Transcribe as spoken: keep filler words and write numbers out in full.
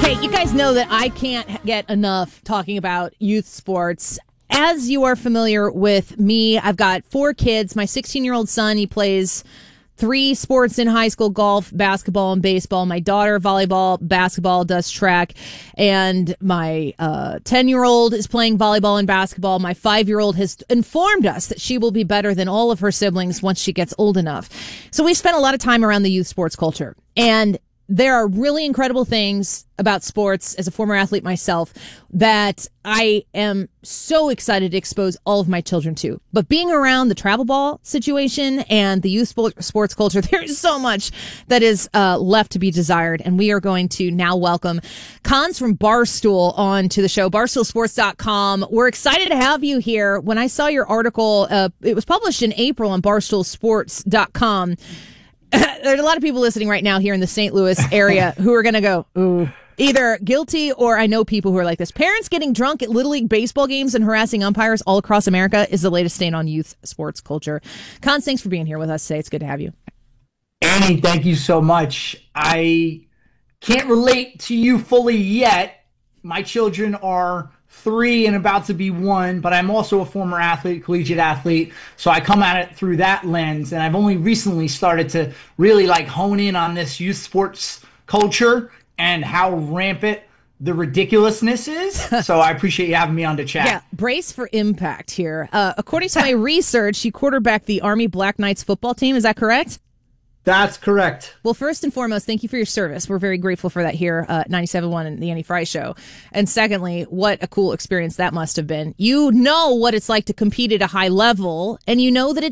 Okay, you guys know that I can't get enough talking about youth sports. As you are familiar with me, I've got four kids. My sixteen-year-old son, he plays three sports in high school: golf, basketball, and baseball. My daughter, volleyball, basketball, does track. And my uh, ten-year-old is playing volleyball and basketball. My five-year-old has informed us that she will be better than all of her siblings once she gets old enough. So we spent a lot of time around the youth sports culture. And there are really incredible things about sports, as a former athlete myself, that I am so excited to expose all of my children to. But being around the travel ball situation and the youth sports culture, there's so much that is uh, left to be desired. And we are going to now welcome Cons from Barstool on to the show, barstool sports dot com. We're excited to have you here. When I saw your article, uh, it was published in April on barstool sports dot com. There's a lot of people listening right now here in the Saint Louis area who are going to go, ooh, either guilty or I know people who are like this. Parents getting drunk at Little League baseball games and harassing umpires all across America is the latest stain on youth sports culture. Cons, thanks for being here with us today. It's good to have you. Annie, thank you so much. I can't relate to you fully yet. My children are three and about to be one, but I'm also a former athlete, collegiate athlete, so I come at it through that lens, and I've only recently started to really like hone in on this youth sports culture and how rampant the ridiculousness is. So I appreciate you having me on to chat. Yeah, brace for impact here. Uh, according to my research, you quarterback the Army Black Knights football team. Is that correct? That's correct. Well, first and foremost, thank you for your service. We're very grateful for that here uh, at ninety-seven point one and the Annie Fry Show. And secondly, what a cool experience that must have been. You know what it's like to compete at a high level, and you know that it